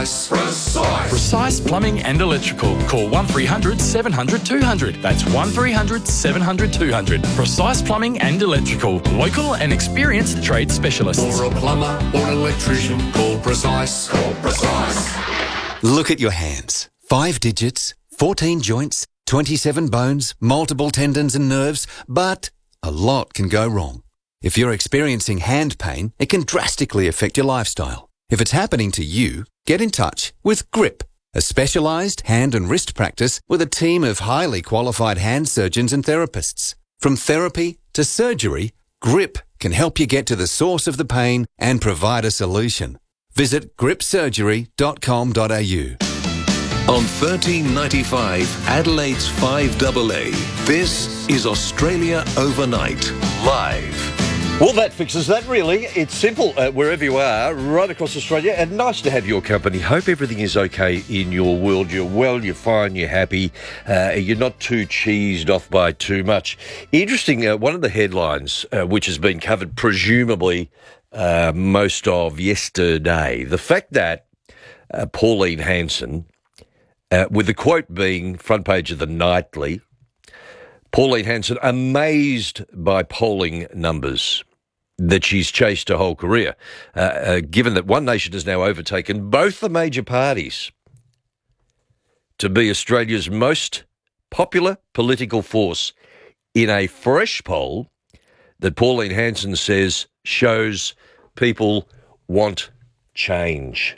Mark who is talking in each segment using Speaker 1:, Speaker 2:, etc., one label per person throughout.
Speaker 1: Precise. Precise.
Speaker 2: Precise Plumbing and Electrical. Call 1300 700 200. That's 1300 700 200. Precise Plumbing and Electrical. Local and experienced trade specialists.
Speaker 1: For a plumber or an electrician, call Precise. Call Precise.
Speaker 3: Look at your hands. 5 digits, 14 joints, 27 bones, multiple tendons and nerves, but a lot can go wrong. If you're experiencing hand pain, it can drastically affect your lifestyle. If it's happening to you, get in touch with GRIP, a specialised hand and wrist practice with a team of highly qualified hand surgeons and therapists. From therapy to surgery, GRIP can help you get to the source of the pain and provide a solution. Visit gripsurgery.com.au.
Speaker 4: On 1395 Adelaide's 5AA, this is Australia Overnight, live.
Speaker 5: Well, that fixes that, really. It's simple, wherever you are, right across Australia, and nice to have your company. Hope everything is okay in your world. You're well, you're fine, you're happy, you're not too cheesed off by too much. Interesting, one of the headlines, which has been covered presumably most of yesterday, the fact that Pauline Hanson, with the quote being front page of the Nightly, Pauline Hanson amazed by polling numbers that she's chased her whole career, given that One Nation has now overtaken both the major parties to be Australia's most popular political force in a fresh poll that Pauline Hanson says shows people want change.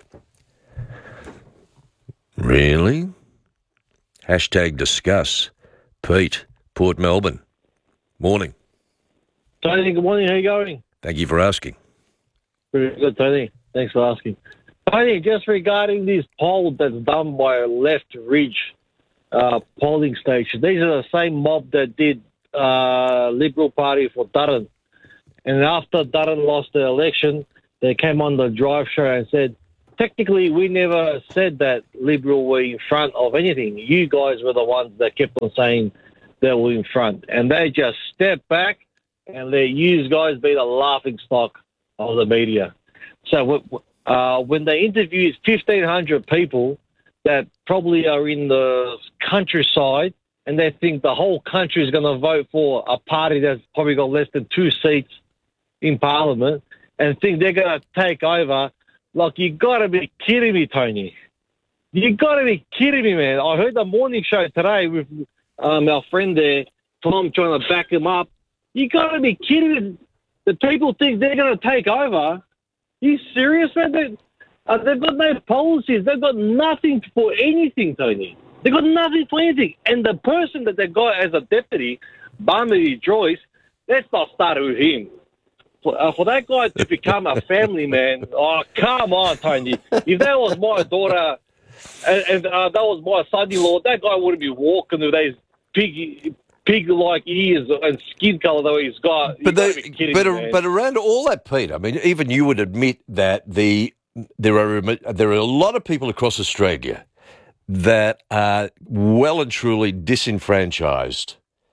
Speaker 5: Really? Hashtag discuss. Pete, Port Melbourne. Morning.
Speaker 6: Tony, good morning. How are you going?
Speaker 5: Thank you for asking.
Speaker 6: Pretty good, Tony. Thanks for asking. Tony, just regarding this poll that's done by Left Ridge polling station, these are the same mob that did Liberal Party for Dutton. And after Dutton lost the election, they came on the drive show and said, technically, we never said that Liberal were in front of anything. You guys were the ones that kept on saying they were in front. And they just stepped back and let you guys be the laughing stock of the media. So when they interviewed 1,500 people that probably are in the countryside and they think the whole country is going to vote for a party that's probably got less than 2 seats in Parliament and think they're going to take over, like, you got to be kidding me, Tony. You got to be kidding me, man. I heard the morning show today with our friend there, Tom, trying to back him up. You got to be kidding me. The people think they're going to take over. You serious, man? They've got no policies. They've got nothing for anything, Tony. They've got nothing for anything. And the person that they got as a deputy, Barnaby Joyce, let's not start with him. For that guy to become a family man, oh, come on, Tony. If that was my daughter and that was my son-in-law, that guy wouldn't be walking with those pig-like ears and skin colour that he's got.
Speaker 5: But around all that, Pete, I mean, even you would admit that there are a lot of people across Australia that are well and truly disenfranchised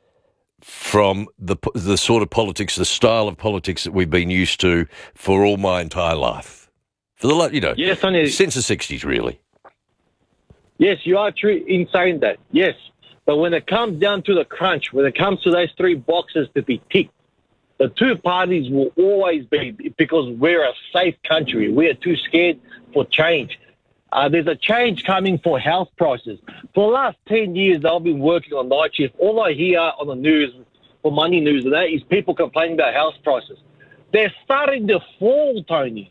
Speaker 5: from the sort of politics, the style of politics that we've been used to for all my entire life. For the
Speaker 6: yes, Tony.
Speaker 5: Since the 60s, really.
Speaker 6: Yes, you are true in saying that, yes. But when it comes down to the crunch, when it comes to those 3 boxes to be ticked, the 2 parties will always be, because we're a safe country. We are too scared for change. There's a change coming for house prices. For the last 10 years, I've been working on night shift. All I hear on the news, for Money News and that, is people complaining about house prices. They're starting to fall, Tony.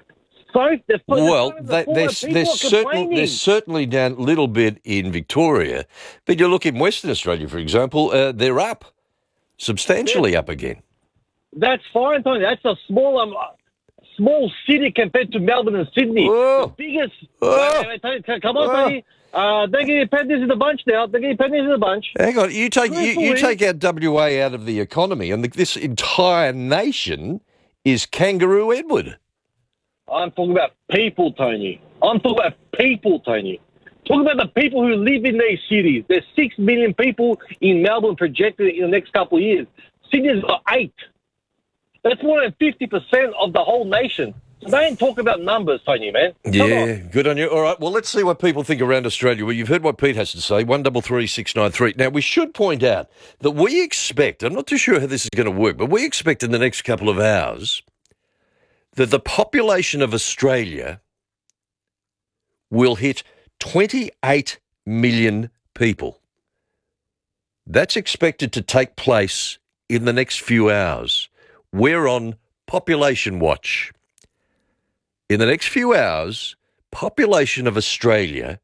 Speaker 5: There's certainly down a little bit in Victoria, but you look in Western Australia, for example, they're up, substantially up again.
Speaker 6: That's fine, Tony. That's a small city compared to Melbourne and Sydney.
Speaker 5: Oh.
Speaker 6: The biggest. Come on, Tony. They're getting pennies in the bunch now. They're getting pennies in the bunch.
Speaker 5: Hang on, you take out WA out of the economy, and this entire nation is Kangaroo Edward.
Speaker 6: I'm talking about people, Tony. Talking about the people who live in these cities. There's 6 million people in Melbourne projected in the next couple of years. Sydney's got 8. That's more than 50% of the whole nation. They ain't talk about numbers, Tony, man. Come
Speaker 5: Yeah,
Speaker 6: on.
Speaker 5: good on you. All right, well, let's see what people think around Australia. Well, you've heard what Pete has to say, 133 Now, we should point out that we expect, I'm not too sure how this is going to work, but we expect in the next couple of hours that the population of Australia will hit 28 million people. That's expected to take place in the next few hours. We're on population watch. In the next few hours, population of Australia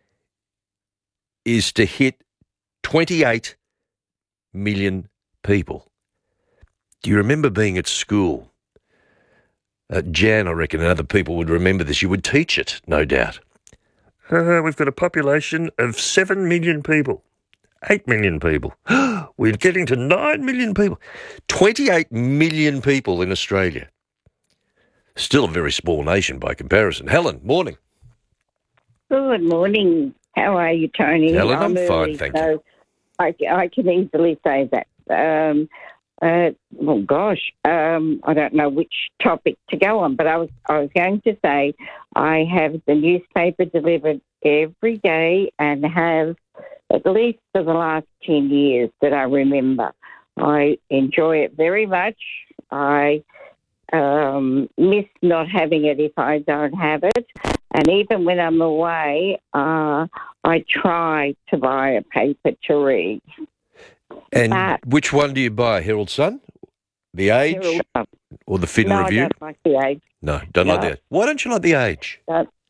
Speaker 5: is to hit 28 million people. Do you remember being at school? Jan, I reckon, and other people would remember this. You would teach it, no doubt. We've got a population of 7 million people. 8 million people. We're getting to 9 million people. 28 million people in Australia. Still a very small nation by comparison. Helen, morning.
Speaker 7: Good morning. How are you, Tony?
Speaker 5: Helen, I'm fine,
Speaker 7: early,
Speaker 5: thank
Speaker 7: so
Speaker 5: you.
Speaker 7: I can easily say that. I don't know which topic to go on, but I was going to say I have the newspaper delivered every day and have at least for the last 10 years that I remember. I enjoy it very much. I miss not having it if I don't have it. And even when I'm away, I try to buy a paper to read.
Speaker 5: And
Speaker 7: But-
Speaker 5: which one do you buy, Herald Sun? The Age
Speaker 7: Herald-
Speaker 5: or the Fin
Speaker 7: No,
Speaker 5: Review?
Speaker 7: I don't like the Age.
Speaker 5: No, don't like
Speaker 7: No.
Speaker 5: that. Why don't you like The Age?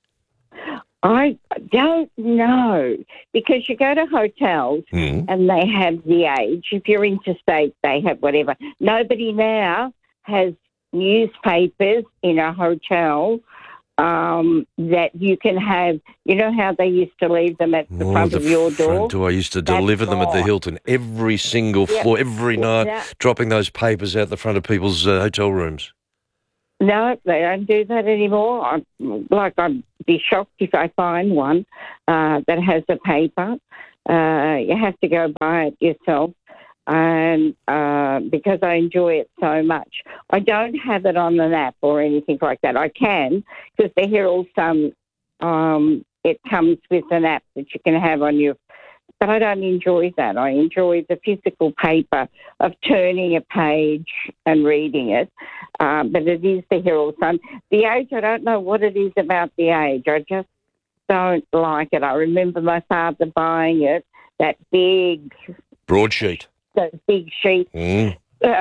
Speaker 7: I don't know, because you go to hotels and they have the Age. If you're interstate, they have whatever. Nobody now has newspapers in a hotel that you can have. You know how they used to leave them at the front of your door?
Speaker 5: Front door. I used to
Speaker 7: That's
Speaker 5: deliver them at the
Speaker 7: gone.
Speaker 5: Hilton every single floor, every night,
Speaker 7: Yeah.
Speaker 5: dropping those papers out the front of people's hotel rooms.
Speaker 7: No, they don't do that anymore. I'd be shocked if I find one that has a paper. You have to go buy it yourself, and because I enjoy it so much. I don't have it on an app or anything like that. I can, because the Herald Sun, it comes with an app that you can have on your. But I don't enjoy that. I enjoy the physical paper of turning a page and reading it. But it is the Herald Sun. The Age, I don't know what it is about the Age. I just don't like it. I remember my father buying it, that big
Speaker 5: Broadsheet.
Speaker 7: sheet with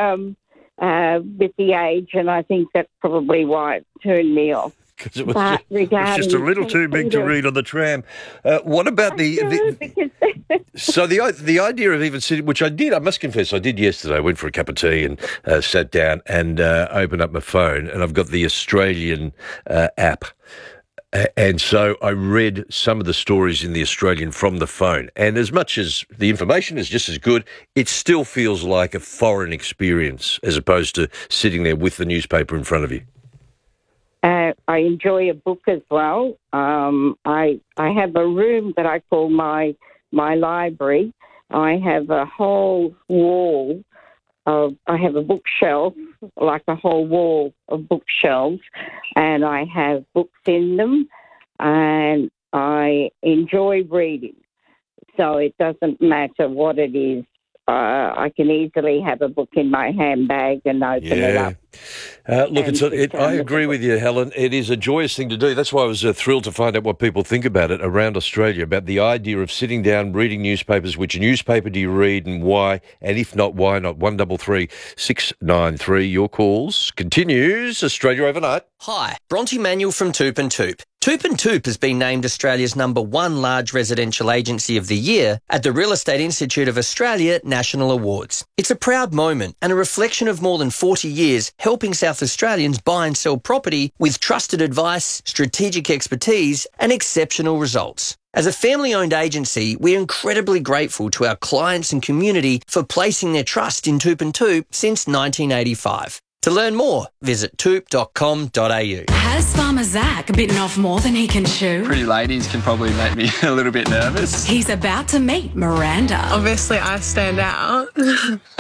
Speaker 7: the Age, and I think that's probably why it turned me off.
Speaker 5: Because it was
Speaker 7: But
Speaker 5: just a little too big to read on the tram. What about So the idea of even sitting, which I did, I must confess, I did yesterday. I went for a cup of tea and sat down and opened up my phone, and I've got the Australian app. And so I read some of the stories in the Australian from the phone. And as much as the information is just as good, it still feels like a foreign experience as opposed to sitting there with the newspaper in front of you.
Speaker 7: I enjoy a book as well. I have a room that I call my library. I have a whole wall I have a bookshelf, like a whole wall of bookshelves, and I have books in them, and I enjoy reading. So it doesn't matter what it is. I can easily have a book in my handbag and open it up.
Speaker 5: Look, I agree with you, Helen. It is a joyous thing to do. That's why I was thrilled to find out what people think about it around Australia, about the idea of sitting down, reading newspapers. Which newspaper do you read and why? And if not, why not? 133 693. Your calls continues. Australia Overnight.
Speaker 8: Hi, Bronte Manuel from Toop and Toop. Toop and Toop has been named Australia's #1 large residential agency of the year at the Real Estate Institute of Australia National Awards. It's a proud moment and a reflection of more than 40 years helping South Australians buy and sell property with trusted advice, strategic expertise and exceptional results. As a family-owned agency, we're incredibly grateful to our clients and community for placing their trust in Toop and Toop since 1985. To learn more, visit toop.com.au.
Speaker 9: Has Farmer Zach bitten off more than he can chew?
Speaker 10: Pretty ladies can probably make me a little bit nervous.
Speaker 9: He's about to meet Miranda.
Speaker 11: Obviously, I stand out.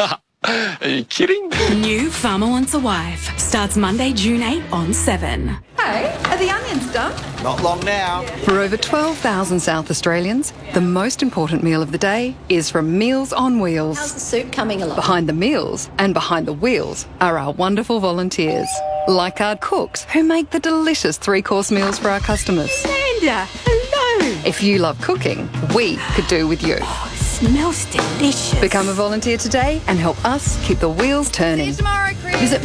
Speaker 10: Are you kidding?
Speaker 9: New Farmer Wants a Wife starts Monday, June 8 on 7.
Speaker 11: Hey, are the onions done?
Speaker 12: Not long now.
Speaker 11: For over 12,000 South Australians, the most important meal of the day is from Meals on Wheels.
Speaker 13: How's the soup coming along?
Speaker 11: Behind the meals and behind the wheels are our wonderful volunteers, like our cooks who make the delicious three-course meals for our customers.
Speaker 13: Amanda, hello.
Speaker 11: If you love cooking, we could do with you.
Speaker 13: Smells delicious.
Speaker 11: Become a volunteer today and help us keep the wheels turning.
Speaker 13: See you tomorrow, Chris.
Speaker 11: Visit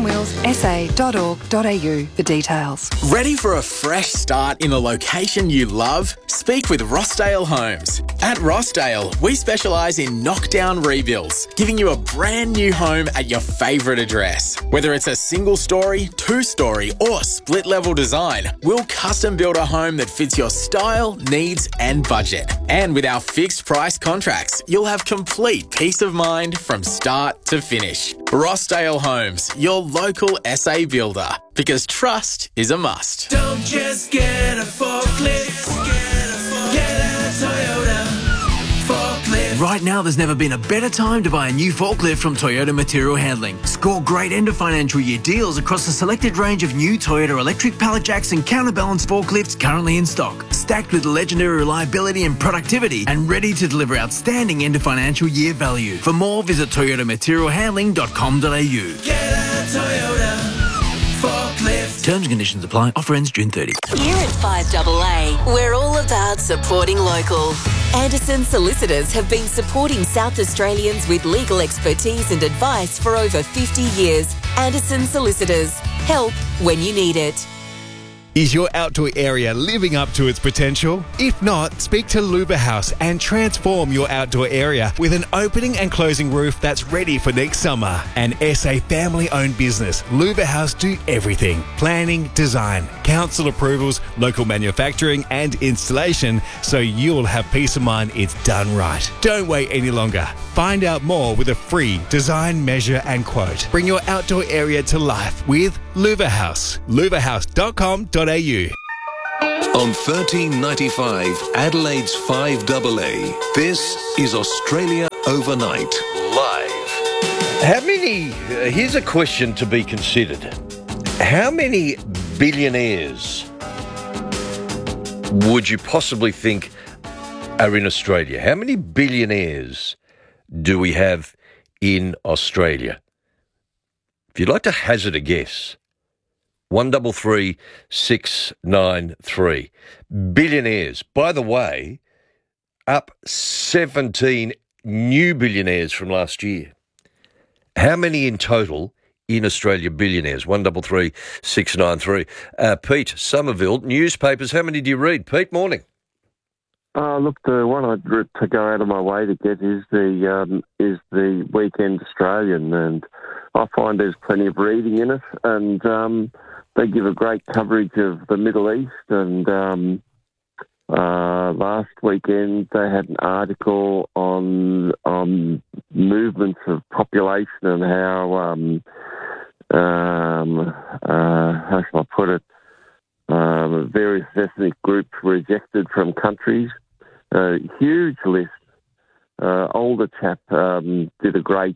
Speaker 11: mealsonwheelsa.org.au for details.
Speaker 14: Ready for a fresh start in a location you love? Speak with Rossdale Homes. At Rossdale, we specialise in knockdown rebuilds, giving you a brand new home at your favourite address. Whether it's a single story, two-story or split level design, we'll custom build a home that fits your style, needs and budget. And with our fixed price contracts, you'll have complete peace of mind from start to finish. Rossdale Homes, your local SA builder, because trust is a must.
Speaker 15: Don't just get a forklift, get a Toyota forklift.
Speaker 16: Right now, there's never been a better time to buy a new forklift from Toyota Material Handling. Score great end of financial year deals across a selected range of new Toyota electric pallet jacks and counterbalance forklifts currently in stock, stacked with legendary reliability and productivity and ready to deliver outstanding end of financial year value. For more, visit toyotamaterialhandling.com.au.
Speaker 15: Get a Toyota forklift.
Speaker 16: Terms and conditions apply. Offer ends June 30.
Speaker 17: Here at 5AA, we're all about supporting local. Anderson Solicitors have been supporting South Australians with legal expertise and advice for over 50 years. Anderson Solicitors. Help when you need it.
Speaker 18: Is your outdoor area living up to its potential? If not, speak to Luba House and transform your outdoor area with an opening and closing roof that's ready for next summer. An SA family-owned business, Luba House do everything: planning, design, council approvals, local manufacturing and installation, so you'll have peace of mind it's done right. Don't wait any longer. Find out more with a free design, measure and quote. Bring your outdoor area to life with Luba House. luvahouse.com.au.
Speaker 4: On 1395 Adelaide's 5AA, this is Australia Overnight, live.
Speaker 5: How many, here's a question to be considered. How many billionaires would you possibly think are in Australia? How many billionaires do we have in Australia? If you'd like to hazard a guess, 133693. Billionaires. By the way, up 17 new billionaires from last year. How many in total in Australia billionaires? 133693. Pete Somerville, newspapers. How many do you read? Pete, morning.
Speaker 19: Look, the one I'd to go out of my way to get is the Weekend Australian, and I find there's plenty of reading in it, and they give a great coverage of the Middle East. And last weekend they had an article on movements of population and how shall I put it? Various ethnic groups were ejected from countries. Huge list. Older chap did a great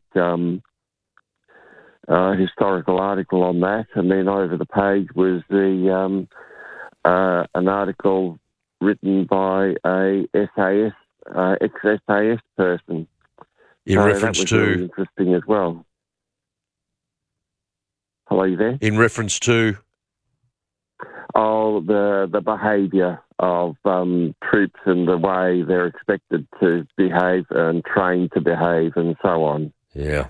Speaker 19: historical article on that, and then over the page was the an article written by a SAS ex-SAS person.
Speaker 5: In reference
Speaker 19: that was
Speaker 5: to
Speaker 19: really interesting as well. Hello, you there?
Speaker 5: In reference to
Speaker 19: the behaviour of troops and the way they're expected to behave and trained to behave and so on.
Speaker 5: Yeah.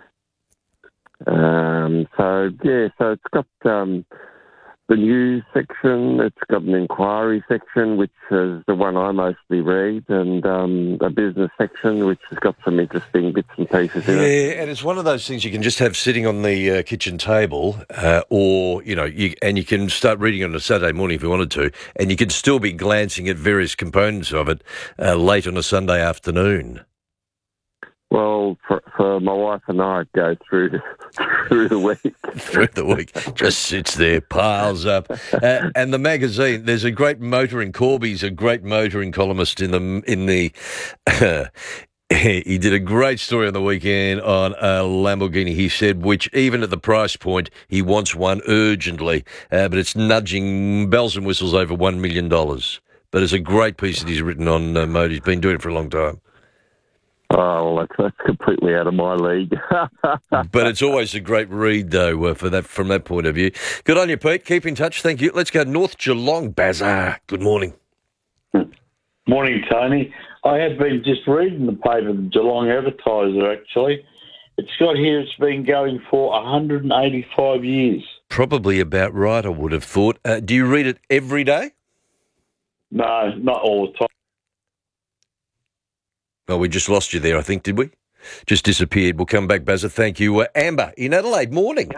Speaker 19: So it's got the news section, it's got an inquiry section, which is the one I mostly read, and a business section, which has got some interesting bits and pieces in it.
Speaker 5: Yeah, and it's one of those things you can just have sitting on the kitchen table, or, you can start reading on a Saturday morning if you wanted to, and you can still be glancing at various components of it late on a Sunday afternoon.
Speaker 19: Well, for my wife and I, it goes through the week.
Speaker 5: Through the week. Just sits there, piles up. And the magazine, there's a great motoring, Corby's a great motoring columnist in the He did a great story on the weekend on a Lamborghini, he said, which even at the price point, he wants one urgently. But it's nudging bells and whistles over $1 million. But it's a great piece that he's written on Mode. He's been doing it for a long time.
Speaker 19: Oh, well, that's completely out of my league.
Speaker 5: But it's always a great read, though, from that point of view. Good on you, Pete. Keep in touch. Thank you. Let's go North Geelong. Bazaar. Good morning.
Speaker 12: Morning, Tony. I have been just reading the paper, the Geelong Advertiser, actually. It's got here it's been going for 185 years.
Speaker 5: Probably about right, I would have thought. Do you read it every day?
Speaker 12: No, not all the time.
Speaker 5: Oh, we just lost you there, I think, did we? Just disappeared. We'll come back, Bazza. Thank you. Amber in Adelaide. Morning.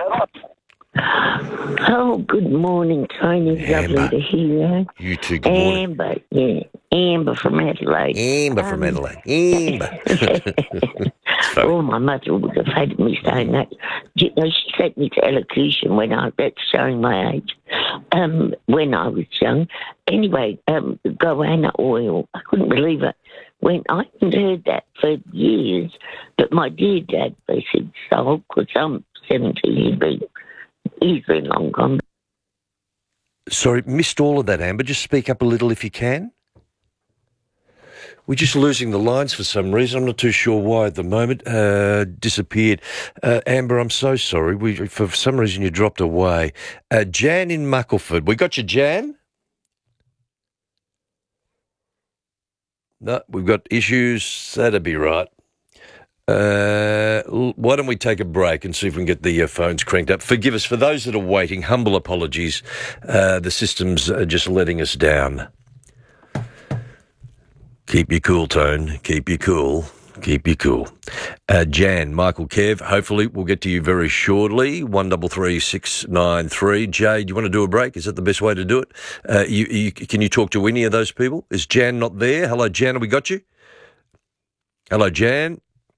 Speaker 20: Oh, good morning, Tony.
Speaker 5: Amber.
Speaker 20: Lovely to hear.
Speaker 5: You too. Good morning.
Speaker 20: Amber, yeah. Amber from Adelaide.
Speaker 5: Amber from Adelaide. Amber.
Speaker 20: Oh, my mother would have hated me saying that. You know, she sent me to elocution that's showing my age, when I was young. Anyway, goanna oil. I couldn't believe it. When I hadn't heard that for years, but my dear dad basically sold, because I'm 70, he's been long gone.
Speaker 5: Sorry, missed all of that, Amber. Just speak up a little if you can. We're just losing the lines for some reason. I'm not too sure why at the moment. Disappeared. Amber, I'm so sorry. For some reason you dropped away. Jan in Muckleford. We got you, Jan? No, we've got issues. That'd be right. Why don't we take a break and see if we can get the phones cranked up? Forgive us for those that are waiting. Humble apologies. The system's just letting us down. Keep you cool, Tone. Keep you cool. Keep you cool. Jan, Michael, Kev, hopefully we'll get to you very shortly. 133693. Jay, do you want to do a break? Is that the best way to do it? Can you talk to any of those people? Is Jan not there? Hello, Jan, have we got you? Hello, Jan.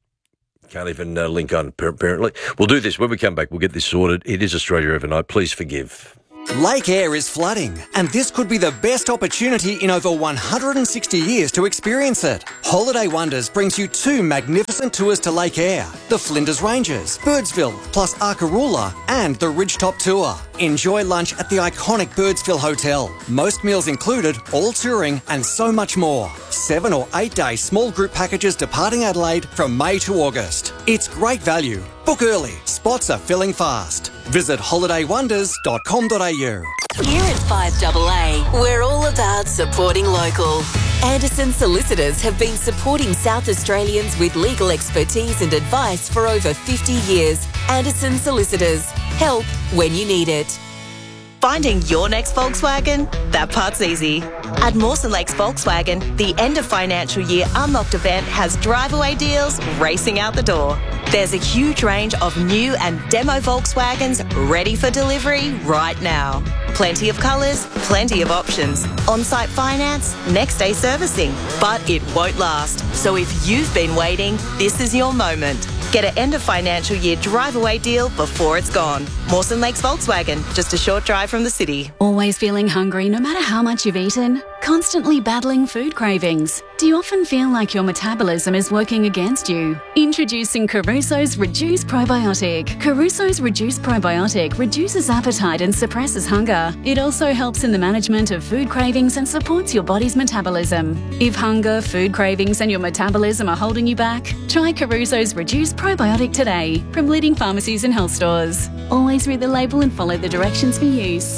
Speaker 5: Can't even link on, apparently. We'll do this. When we come back, we'll get this sorted. It is Australia Overnight. Please forgive.
Speaker 21: Lake Eyre is flooding, and this could be the best opportunity in over 160 years to experience it. Holiday Wonders brings you 2 magnificent tours to Lake Eyre, the Flinders Ranges, Birdsville, plus Arkaroola, and the Ridgetop Tour. Enjoy lunch at the iconic Birdsville Hotel. Most meals included, all touring, and so much more. 7 or 8 day small group packages departing Adelaide from May to August. It's great value. Book early. Spots are filling fast. Visit holidaywonders.com.au.
Speaker 17: Here at 5AA, we're all about supporting local. Anderson Solicitors have been supporting South Australians with legal expertise and advice for over 50 years. Anderson Solicitors. Help when you need it.
Speaker 22: Finding your next Volkswagen? That part's easy. At Mawson Lakes Volkswagen, the end of financial year Unlocked event has drive-away deals racing out the door. There's a huge range of new and demo Volkswagens ready for delivery right now. Plenty of colours, plenty of options. On-site finance, next day servicing. But it won't last. So if you've been waiting, this is your moment. Get an end of financial year drive-away deal before it's gone. Mawson Lakes Volkswagen, just a short drive from the city.
Speaker 9: Always feeling hungry no matter how much you've eaten? Constantly battling food cravings? Do you often feel like your metabolism is working against you? Introducing Caruso's Reduce Probiotic. Caruso's Reduce Probiotic reduces appetite and suppresses hunger. It also helps in the management of food cravings and supports your body's metabolism. If hunger, food cravings and your metabolism are holding you back, try Caruso's Reduce Probiotic today from leading pharmacies and health stores. Always read the label and follow the directions for use.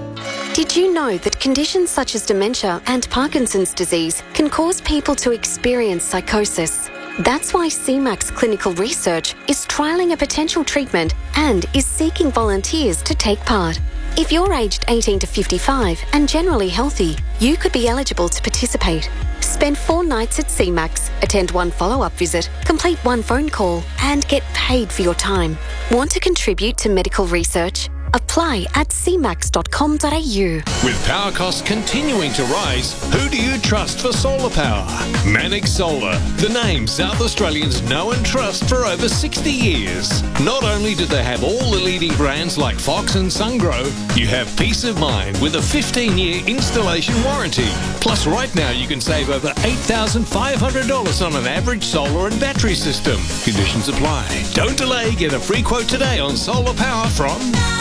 Speaker 23: Did you know that conditions such as dementia and Parkinson's disease can cause people to experience psychosis? That's why CMAX Clinical Research is trialling a potential treatment and is seeking volunteers to take part. If you're aged 18 to 55 and generally healthy, you could be eligible to participate. Spend 4 nights at CMAX, attend 1 follow-up visit, complete 1 phone call, and get paid for your time. Want to contribute to medical research? Apply at cmax.com.au.
Speaker 1: With power costs continuing to rise, who do you trust for solar power? Manic Solar, the name South Australians know and trust for over 60 years. Not only do they have all the leading brands like Fox and SunGrow, you have peace of mind with a 15-year installation warranty. Plus, right now you can save over $8,500 on an average solar and battery system. Conditions apply. Don't delay. Get a free quote today on solar power from...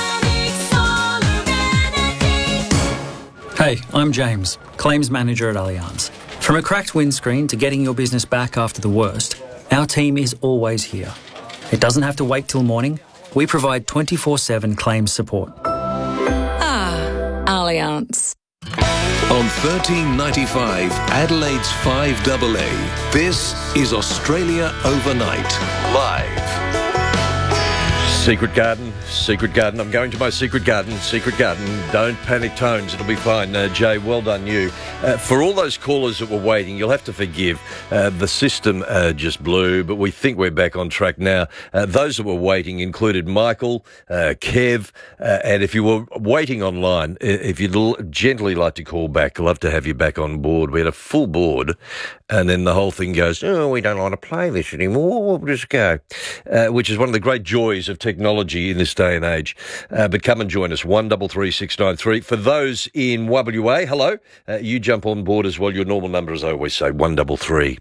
Speaker 2: Hey, I'm James, Claims Manager at Allianz. From a cracked windscreen to getting your business back after the worst, our team is always here. It doesn't have to wait till morning. We provide 24/7 claims support.
Speaker 11: Allianz.
Speaker 4: On 1395 Adelaide's 5AA, this is Australia Overnight, live.
Speaker 5: Secret garden. I'm going to my secret garden. Don't panic, Tones. It'll be fine. Jay, well done you. For all those callers that were waiting, you'll have to forgive. The system just blew, but we think we're back on track now. Those that were waiting included Michael, Kev, and if you were waiting online, if you'd gently like to call back, love to have you back on board. We had a full board, and then the whole thing goes, oh, we don't want to play this anymore. We'll just go, which is one of the great joys of technology in this day and age. But come and join us, 133693. For those in WA, hello. You jump on board as well. Your normal number, as I always say, 133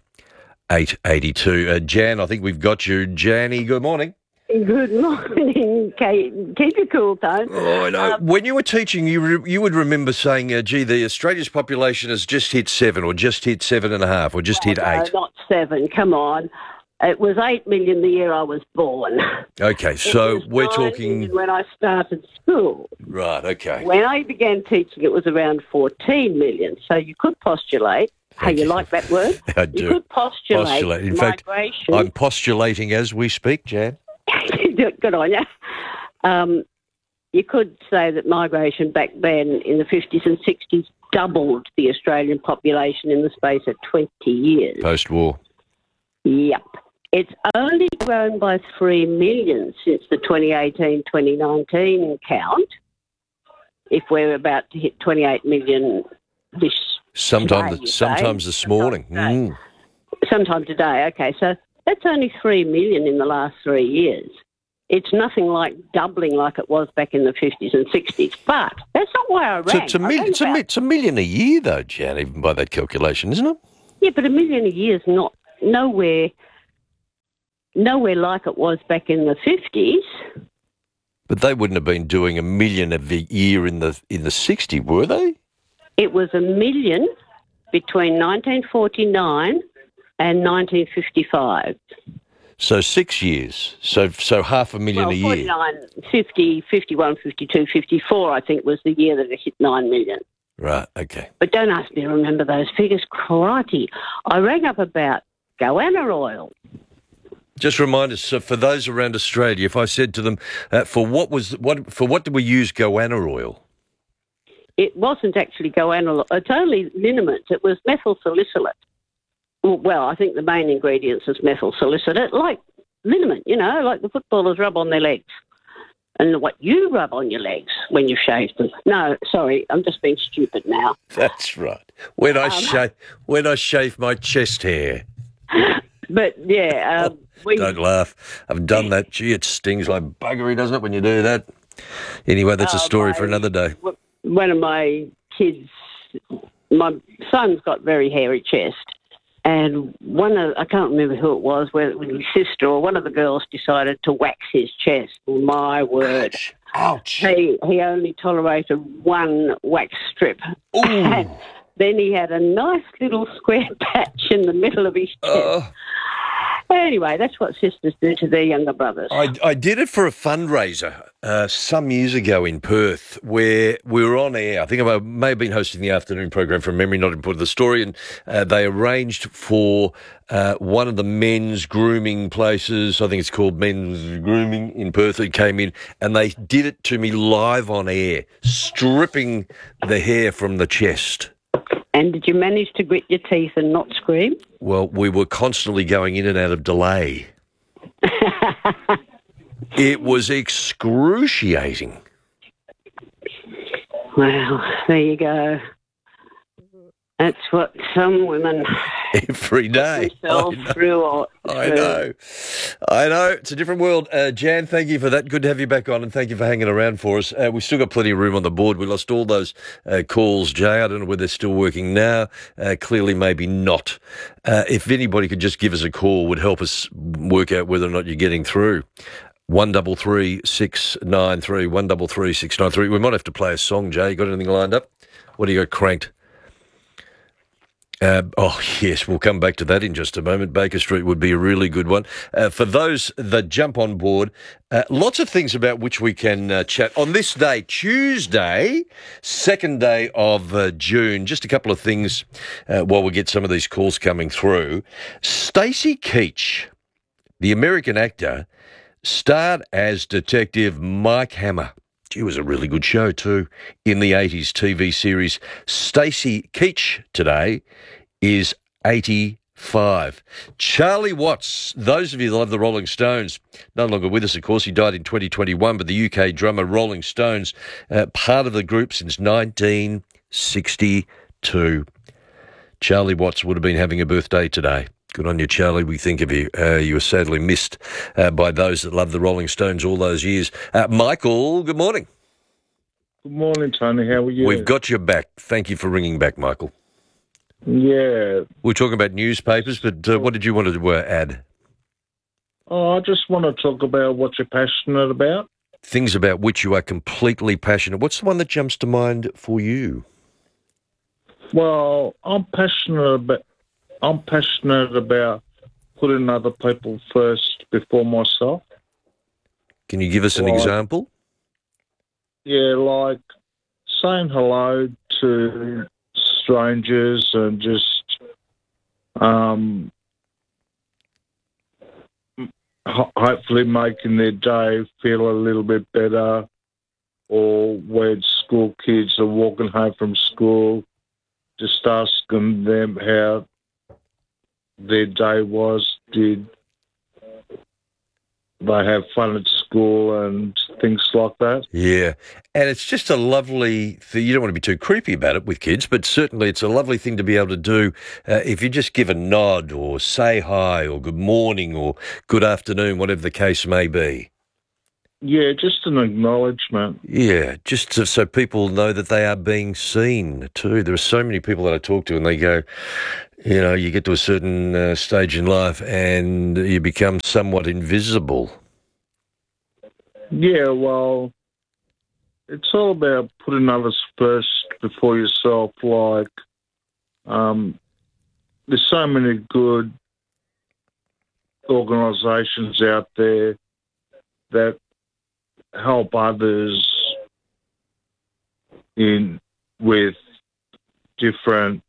Speaker 5: 882. Jan, I think we've got you. Janny, good morning.
Speaker 3: Good morning, Kate. Keep it cool, Tone.
Speaker 5: Oh, I know. When you were teaching, you would remember saying, gee, the Australia's population has just hit 7 or just hit 7.5 or just hit 8.
Speaker 3: No, not 7. Come on. It was 8 million the year I was born.
Speaker 5: Okay, so we're talking...
Speaker 3: When I started school.
Speaker 5: Right, okay.
Speaker 3: When I began teaching, it was around 14 million. So you could postulate. Hey, you like that word?
Speaker 5: I do.
Speaker 3: You could postulate.
Speaker 5: In
Speaker 3: migration.
Speaker 5: fact, I'm postulating as we speak, Jan.
Speaker 3: Good on you. You could say that migration back then in the 50s and 60s doubled the Australian population in the space of 20 years.
Speaker 5: Post-war.
Speaker 3: Yep. It's only grown by 3 million since the 2018-2019 count, if we're about to hit 28 million
Speaker 5: sometimes this morning.
Speaker 3: Sometime today, okay. So that's only 3 million in the last 3 years. It's nothing like doubling like it was back in the 50s and 60s. But that's not why I rang.
Speaker 5: It's a million a year, though, Jan, even by that calculation, isn't it?
Speaker 3: Yeah, but a million a year is not nowhere like it was back in the 50s.
Speaker 5: But they wouldn't have been doing a million a year in the 60s, were they?
Speaker 3: It was a million between 1949 and 1955.
Speaker 5: So 6 years. So 500,000 a year.
Speaker 3: 49, 50, 51, 52, 54, I think, was the year that it hit 9 million.
Speaker 5: Right, okay.
Speaker 3: But don't ask me to remember those figures. Crikey. I rang up about goanna oil.
Speaker 5: Just remind us, for those around Australia, if I said to them, for what did we use goanna oil?
Speaker 3: It wasn't actually goanna oil. It's only liniment. It was methyl salicylate. Well, I think the main ingredients is methyl salicylate, like liniment, like the footballers rub on their legs. And what you rub on your legs when you shave them. No, sorry, I'm just being stupid now.
Speaker 5: That's right. When I shave my chest hair.
Speaker 3: But, yeah...
Speaker 5: Don't laugh. I've done that. Gee, it stings like buggery, doesn't it, when you do that? Anyway, that's a story for another day.
Speaker 3: One of my kids, my son's got very hairy chest, and I can't remember who it was, whether it was his sister or one of the girls decided to wax his chest. My word.
Speaker 5: Ouch.
Speaker 3: He only tolerated one wax strip.
Speaker 5: Ooh.
Speaker 3: And then he had a nice little square patch in the middle of his chest. Anyway, that's what sisters do to their younger brothers.
Speaker 5: I did it for a fundraiser some years ago in Perth where we were on air. I think I may have been hosting the afternoon program from memory, not important to the story, and they arranged for one of the men's grooming places, I think it's called Men's Grooming in Perth, who came in, and they did it to me live on air, stripping the hair from the chest.
Speaker 3: And did you manage to grit your teeth and not scream?
Speaker 5: Well, we were constantly going in and out of delay. It was excruciating.
Speaker 3: Well, there you go. That's what some women
Speaker 5: every day
Speaker 3: themselves through.
Speaker 5: I know. It's a different world. Jan, thank you for that. Good to have you back on, and thank you for hanging around for us. We've still got plenty of room on the board. We lost all those calls, Jay. I don't know whether they're still working now. Clearly, maybe not. If anybody could just give us a call, would help us work out whether or not you're getting through. 133 693 133 693. We might have to play a song, Jay. You got anything lined up? What do you got cranked? Yes, we'll come back to that in just a moment. Baker Street would be a really good one. For those that jump on board, lots of things about which we can chat. On this day, Tuesday, 2nd day of June, just a couple of things while we get some of these calls coming through. Stacey Keach, the American actor, starred as Detective Mike Hammer. It was a really good show too in the 80s TV series. Stacey Keach today is 85. Charlie Watts, those of you that love the Rolling Stones, no longer with us, of course. He died in 2021, but the UK drummer Rolling Stones, part of the group since 1962. Charlie Watts would have been having a birthday today. Good on you, Charlie. We think of you. You were sadly missed by those that love the Rolling Stones all those years. Michael, good morning.
Speaker 6: Good morning, Tony. How are you?
Speaker 5: We've got your back. Thank you for ringing back, Michael.
Speaker 6: Yeah.
Speaker 5: We're talking about newspapers, but what did you want to add?
Speaker 6: Oh, I just want to talk about what you're passionate about.
Speaker 5: Things about which you are completely passionate. What's the one that jumps to mind for you?
Speaker 6: Well, I'm passionate about putting other people first before myself.
Speaker 5: Can you give us an example?
Speaker 6: Yeah, like saying hello to strangers and just hopefully making their day feel a little bit better, or when school kids are walking home from school, just asking them how their day was. Did they have fun at school and things like that?
Speaker 5: Yeah, and it's just a lovely thing. You don't want to be too creepy about it with kids, but certainly it's a lovely thing to be able to do if you just give a nod or say hi or good morning or good afternoon, whatever the case may be.
Speaker 6: Yeah, just an acknowledgement.
Speaker 5: Yeah, just so people know that they are being seen too. There are so many people that I talk to and they go, you know, you get to a certain stage in life and you become somewhat invisible.
Speaker 6: Yeah, well, it's all about putting others first before yourself. Like, there's so many good organisations out there that help others with different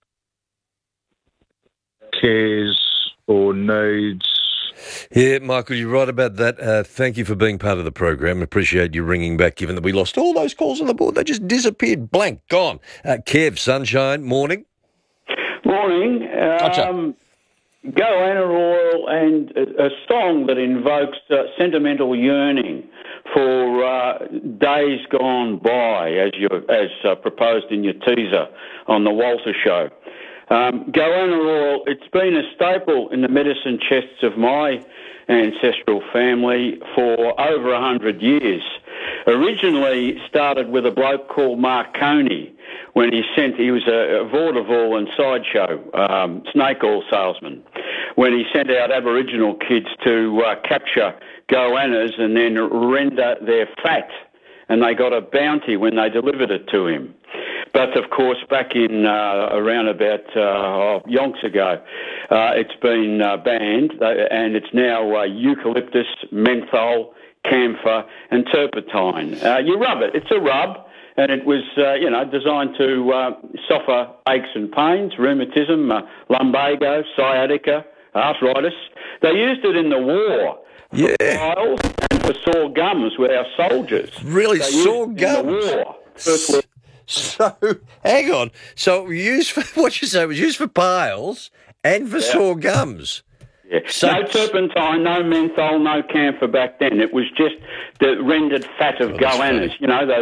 Speaker 6: cares or needs.
Speaker 5: Yeah, Michael, you're right about that. Thank you for being part of the program. Appreciate you ringing back, given that we lost all those calls on the board. They just disappeared, blank, gone. Kev, Sunshine, morning.
Speaker 7: Morning. Goanna Oil and a song that invokes sentimental yearning for days gone by, as proposed in your teaser on the Walter Show. Goanna Oil, it's been a staple in the medicine chests of my ancestral family for over 100 years. Originally started with a bloke called Mark Coney when he was a vaudeville and sideshow snake oil salesman, when he sent out Aboriginal kids to capture goannas and then render their fat, and they got a bounty when they delivered it to him. But, of course, back in around about yonks ago, it's been banned, and it's now eucalyptus, menthol, camphor and turpentine. You rub it. It's a rub, and it was, designed to suffer aches and pains, rheumatism, lumbago, sciatica, arthritis. They used it in the war for piles and for sore gums with our soldiers.
Speaker 5: Really, sore gums?
Speaker 7: In the war.
Speaker 5: So, hang on. So, what you say was used for piles and for sore gums.
Speaker 7: Yeah. So, no turpentine, no menthol, no camphor back then. It was just the rendered fat of goannas. You know, those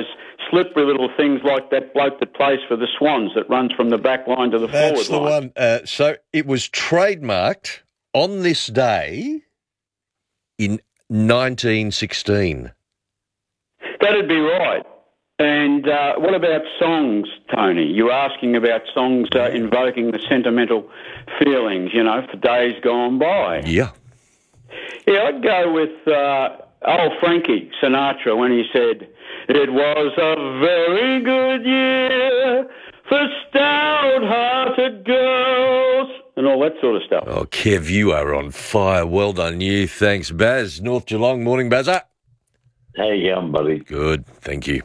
Speaker 7: slippery little things like that bloke that plays for the Swans that runs from the back line to the forward line.
Speaker 5: That's the one. So it was trademarked on this day in 1916.
Speaker 7: That'd be right. And what about songs, Tony? You're asking about songs invoking the sentimental feelings, for days gone by.
Speaker 5: Yeah.
Speaker 7: Yeah, I'd go with old Frankie Sinatra when he said, "It was a very good year for stout-hearted girls," and all that sort of stuff.
Speaker 5: Oh, Kev, you are on fire. Well done, you. Thanks, Baz. North Geelong. Morning, Bazza.
Speaker 12: How you going, buddy?
Speaker 5: Good, thank you.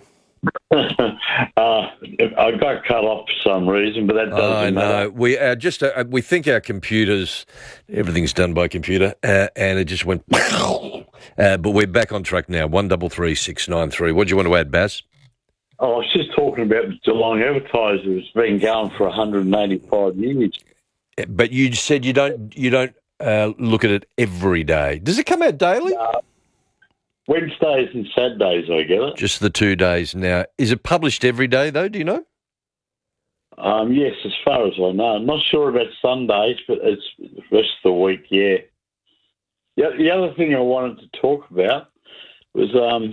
Speaker 12: I got cut off for some reason, but that doesn't matter.
Speaker 5: We we think our computers, everything's done by computer, and it just went. But we're back on track now. 133693. What do you want to add, Baz?
Speaker 12: I was just talking about the Geelong Advertiser. It's been going for 185 years.
Speaker 5: But you said you don't look at it every day. Does it come out daily?
Speaker 12: Wednesdays and Saturdays, I get it.
Speaker 5: Just the 2 days now. Is it published every day, though? Do you know?
Speaker 12: Yes, as far as I know. I'm not sure about Sundays, but it's the rest of the week, yeah. The other thing I wanted to talk about was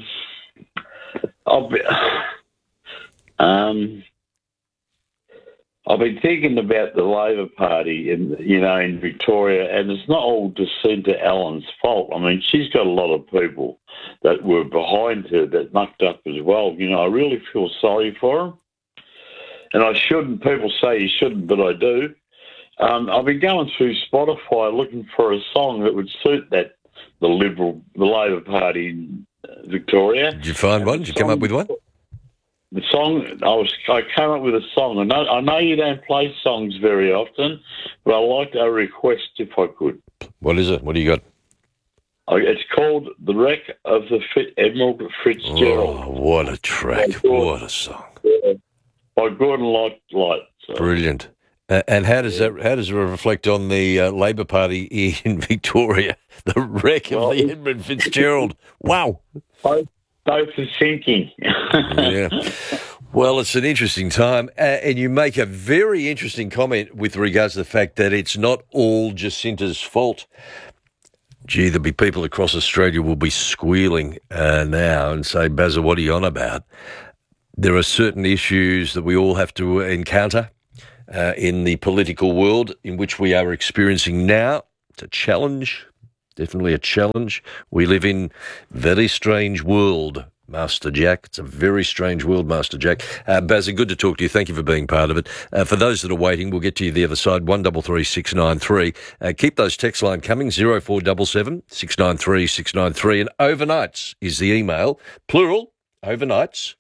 Speaker 12: I've been thinking about the Labor Party in Victoria, and it's not all Jacinta Allen's fault. I mean, she's got a lot of people that were behind her that mucked up as well. I really feel sorry for them. And I shouldn't. People say you shouldn't, but I do. I've been going through Spotify looking for a song that would suit the Labor Party in Victoria.
Speaker 5: Did you find one? Did you come up with one?
Speaker 12: The song, I came up with a song. I know you don't play songs very often, but I'd like a request if I could.
Speaker 5: What is it? What do you got?
Speaker 12: It's called The Wreck of the Admiral Fitzgerald.
Speaker 5: Oh, what a track. What a song.
Speaker 12: By Gordon Light. So.
Speaker 5: Brilliant. And how does it reflect on the Labor Party in Victoria? The wreck of the Edmund Fitzgerald. Wow.
Speaker 12: Both are sinking.
Speaker 5: Yeah. Well, it's an interesting time. And you make a very interesting comment with regards to the fact that it's not all Jacinta's fault. Gee, there'll be people across Australia will be squealing now and say, Bazza, what are you on about? There are certain issues that we all have to encounter in the political world in which we are experiencing now. It's a challenge, definitely a challenge. We live in a very strange world, Master Jack. It's a very strange world, Master Jack. Bazza, good to talk to you. Thank you for being part of it. For those that are waiting, we'll get to you the other side, 133693. Keep those text line coming, 0477 693 693. And overnights is the email, plural, overnights,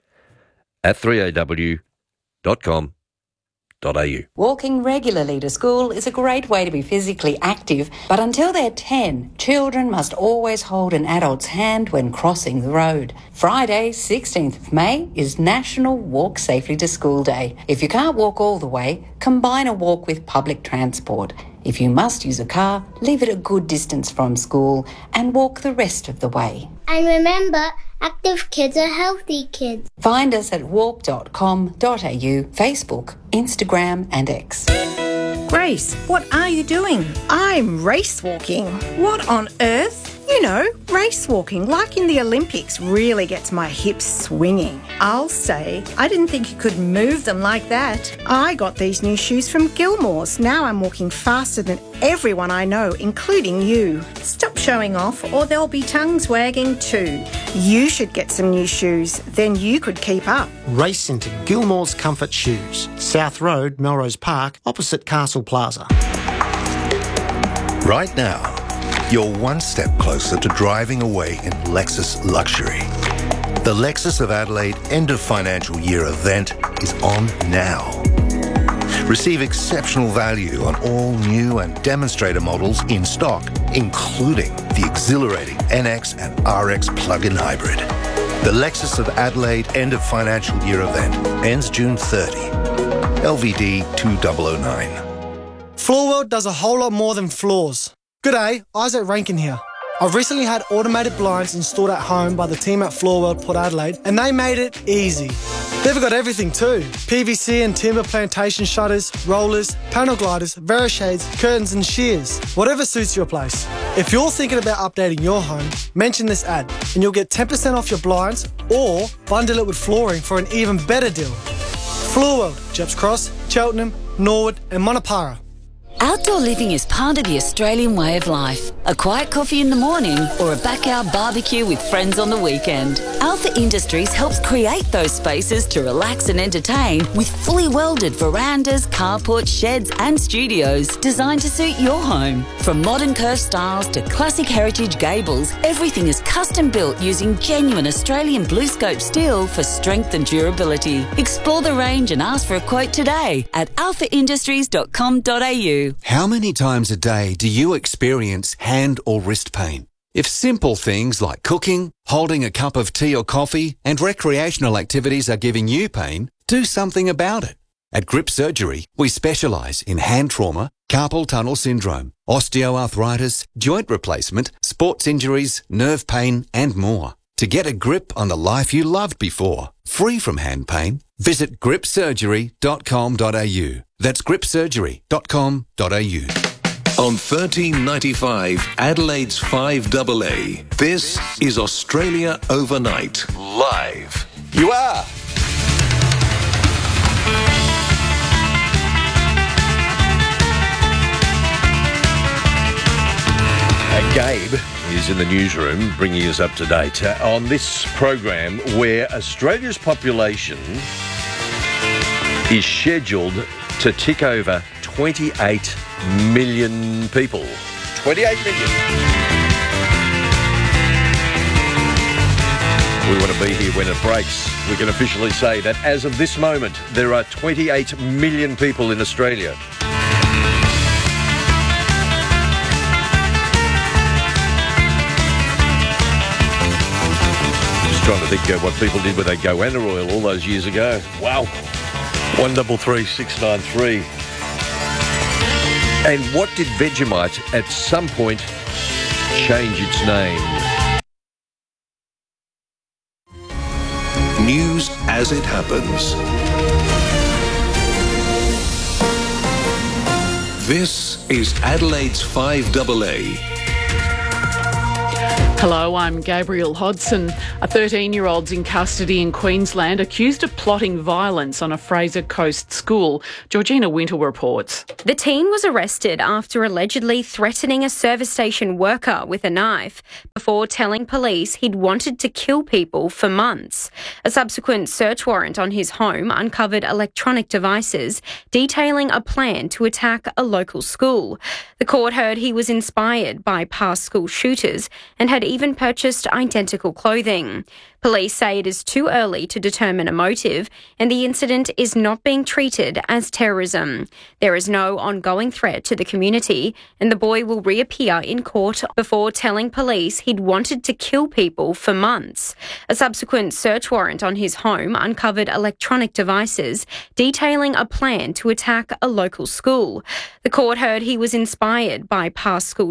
Speaker 5: @3aw.com.au.
Speaker 8: Walking regularly to school is a great way to be physically active, but until they're 10, children must always hold an adult's hand when crossing the road. Friday, 16th of May, is National Walk Safely to School Day. If you can't walk all the way, combine a walk with public transport. If you must use a car, leave it a good distance from school and walk the rest of the way.
Speaker 10: And remember, active kids are healthy kids.
Speaker 8: Find us at walk.com.au, Facebook, Instagram and X.
Speaker 13: Grace, what are you doing? I'm race walking. What on earth? You know, race walking, like in the Olympics, really gets my hips swinging. I'll say, I didn't think you could move them like that. I got these new shoes from Gilmore's. Now I'm walking faster than everyone I know, including you. Stop showing off or there'll be tongues wagging too. You should get some new shoes, then you could keep up.
Speaker 24: Race into Gilmore's Comfort Shoes, South Road, Melrose Park, opposite Castle Plaza.
Speaker 25: Right now, you're one step closer to driving away in Lexus luxury. The Lexus of Adelaide end of financial year event is on now. Receive exceptional value on all new and demonstrator models in stock, including the exhilarating NX and RX plug-in hybrid. The Lexus of Adelaide end of financial year event ends June 30. LVD 2009.
Speaker 26: Floorworld does a whole lot more than floors. G'day, Isaac Rankin here. I've recently had automated blinds installed at home by the team at Floorworld Port Adelaide, and they made it easy. They've got everything too. PVC and timber plantation shutters, rollers, panel gliders, Verishades, curtains and shears. Whatever suits your place. If you're thinking about updating your home, mention this ad and you'll get 10% off your blinds or bundle it with flooring for an even better deal. Floor World, Jeps Cross, Cheltenham, Norwood and Monopara.
Speaker 14: Outdoor living is part of the Australian way of life. A quiet coffee in the morning or a backyard barbecue with friends on the weekend. Alpha Industries helps create those spaces to relax and entertain with fully welded verandas, carports, sheds and studios designed to suit your home. From modern curved styles to classic heritage gables, everything is custom built using genuine Australian BlueScope steel for strength and durability. Explore the range and ask for a quote today at alphaindustries.com.au.
Speaker 15: How many times a day do you experience hand or wrist pain? If simple things like cooking, holding a cup of tea or coffee, and recreational activities are giving you pain, do something about it. At Grip Surgery, we specialise in hand trauma, carpal tunnel syndrome, osteoarthritis, joint replacement, sports injuries, nerve pain, and more. To get a grip on the life you loved before, free from hand pain, visit gripsurgery.com.au. That's gripsurgery.com.au.
Speaker 4: On 1395 Adelaide's 5AA, this is Australia Overnight, live.
Speaker 5: You are. Gabe is in the newsroom bringing us up to date on this program where Australia's population is scheduled to tick over 28 million people. 28 million. We want to be here when it breaks. We can officially say that as of this moment, there are 28 million people in Australia. Trying to think what people did with that goanna oil all those years ago. Wow. 133 693. And what did Vegemite at some point change its name?
Speaker 4: News as it happens. This is Adelaide's 5AA.
Speaker 16: Hello, I'm Gabrielle Hodson. A 13-year-old's in custody in Queensland accused of plotting violence on a Fraser Coast school. Georgina Wintle reports.
Speaker 18: The teen was arrested after allegedly threatening a service station worker with a knife before telling police he'd wanted to kill people for months. A subsequent search warrant on his home uncovered electronic devices detailing a plan to attack a local school. The court heard he was inspired by past school shooters and had even purchased identical clothing. Police say it is too early to determine a motive and the incident is not being treated as terrorism. There is no ongoing threat to the community and the boy will reappear in court before telling police he'd wanted to kill people for months. A subsequent search warrant on his home uncovered electronic devices detailing a plan to attack a local school. The court heard he was inspired by past school